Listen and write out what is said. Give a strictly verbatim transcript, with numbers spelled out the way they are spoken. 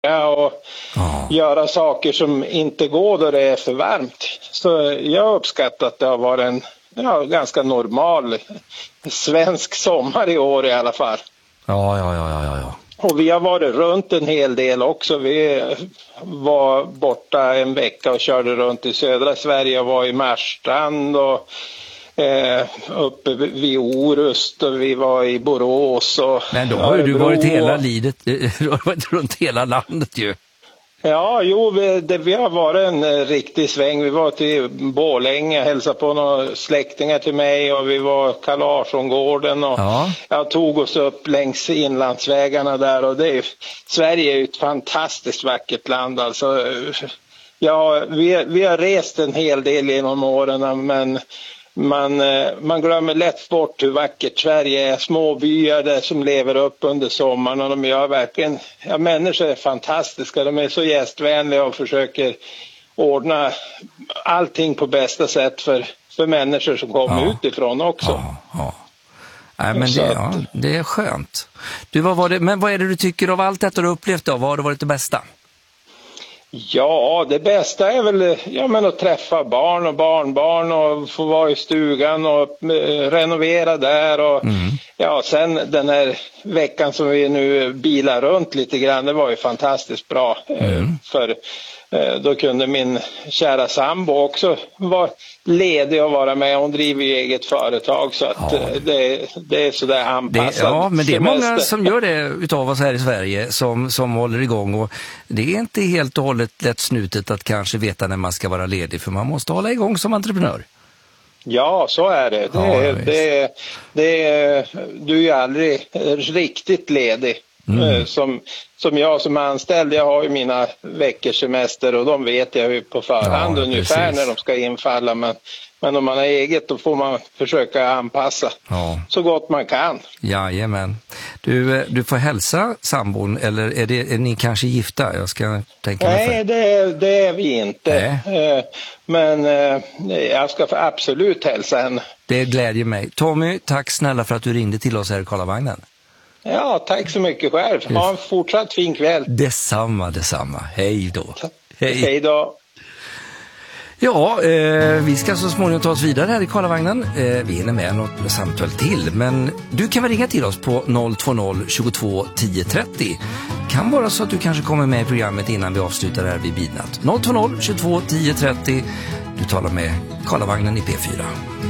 och oh. göra saker som inte går då det är för varmt. Så jag uppskattar att det har varit en ja, ganska normal svensk sommar i år i alla fall. Ja, ja, ja, ja, ja. Och vi har varit runt en hel del också. Vi var borta en vecka och körde runt i södra Sverige och var i Marstrand och eh, uppe vid Orust och vi var i Borås. Och men då har ju du varit hela livet, du har varit runt hela landet ju. Ja, jo, vi, det, vi har varit en eh, riktig sväng. Vi var till Borlänge, hälsade på några släktingar till mig och vi var Karlarsongården och ja. jag tog oss upp längs inlandsvägarna där och det är, Sverige är ju ett fantastiskt vackert land alltså. Ja, vi, vi har rest en hel del genom åren men man, man glömmer lätt bort hur vackert Sverige är. Små byar där som lever upp under sommaren och de gör verkligen, ja, människor är fantastiska. De är så gästvänliga och försöker ordna allting på bästa sätt för, för människor som kommer ja. utifrån också. Ja, ja. Nej, men det, ja, det är skönt. Du, vad var det, men vad är det du tycker av allt detta du upplevt då? Vad har det varit det bästa? Ja, det bästa är väl ja, men att träffa barn och barnbarn och få vara i stugan och eh, renovera där. Och, mm. ja, sen den här veckan som vi nu bilar runt lite grann, det var ju fantastiskt bra. Mm. Eh, för eh, då kunde min kära sambo också vara ledig och vara med. Hon driver ju eget företag så att ja. eh, det, det är sådär anpassat. Det, ja, men det är många som gör det utav oss här i Sverige som, som håller igång och det är inte helt och hållet lätt snutet att kanske veta när man ska vara ledig för man måste hålla igång som entreprenör. Ja, så är det. Det, ja, det, det du är ju aldrig riktigt ledig. Mm. Som, som jag som anställd, jag har ju mina veckors semester och de vet jag ju på förhand ja, ungefär precis. När de ska infalla. Men, men om man har eget då får man försöka anpassa ja. så gott man kan. Jajamän. Du, du får hälsa sambon eller är, det, är ni kanske gifta? Jag ska tänka mig för. Nej, det, det är vi inte. Nej. Men jag ska absolut hälsa henne. Det glädjer mig. Tommy, tack snälla för att du ringde till oss här i Karlavagnen. Ja, tack så mycket själv. Ha en fortsatt fin kväll. Detsamma, detsamma. Hej då. Hej, Hej då. Ja, eh, vi ska så småningom ta oss vidare här i Karlavagnen. Eh, vi hinner med något samtal till. Men du kan väl ringa till oss på noll två noll tjugotvå tio trettio. Kan vara så att du kanske kommer med i programmet innan vi avslutar här vid midnatt. noll två noll tjugotvå tio trettio. Du talar med Karlavagnen i P fyra.